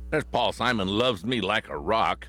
There's Paul Simon loves me like a rock.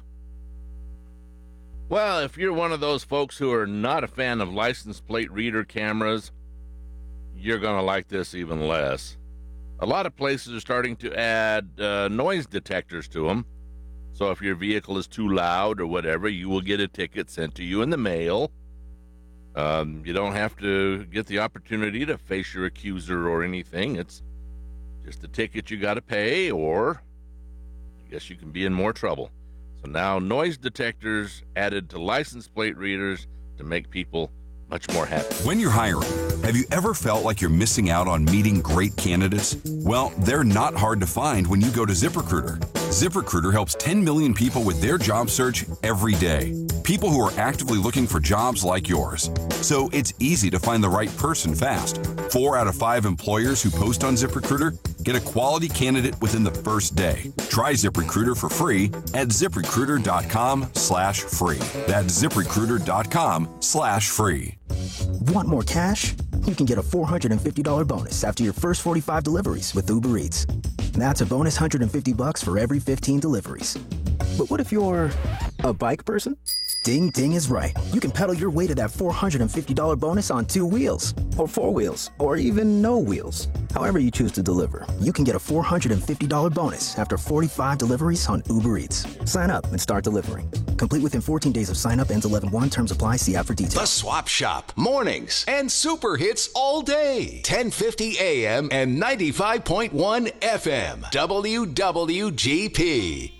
Well, if you're one of those folks who are not a fan of license plate reader cameras, you're going to like this even less. A lot of places are starting to add noise detectors to them. So if your vehicle is too loud or whatever, you will get a ticket sent to you in the mail. You don't have to get the opportunity to face your accuser or anything. It's just a ticket you got to pay, or I guess you can be in more trouble. So now noise detectors added to license plate readers to make people much more happy. When you're hiring, have you ever felt like you're missing out on meeting great candidates? Well, they're not hard to find when you go to ZipRecruiter. ZipRecruiter helps 10 million people with their job search every day. People who are actively looking for jobs like yours. So it's easy to find the right person fast. 4 out of 5 employers who post on ZipRecruiter get a quality candidate within the first day. Try ZipRecruiter for free at ZipRecruiter.com/free. That's ZipRecruiter.com/free. Want more cash? You can get a $450 bonus after your first 45 deliveries with Uber Eats. That's a bonus $150 for every 15 deliveries. But what if you're a bike person? Ding Ding is right. You can pedal your way to that $450 bonus on 2 wheels, or 4 wheels, or even no wheels. However you choose to deliver, you can get a $450 bonus after 45 deliveries on Uber Eats. Sign up and start delivering. Complete within 14 days of sign up. Ends 11/1. Terms apply. See app for details. The Swap Shop, mornings and super hits all day. 1050 AM and 95.1 FM. WWGP.